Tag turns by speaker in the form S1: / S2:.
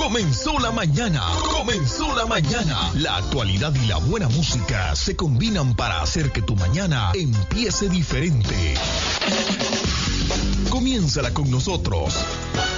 S1: Comenzó la mañana. Comenzó la mañana. La actualidad y la buena música se combinan para hacer que tu mañana empiece diferente. Comiénzala con nosotros.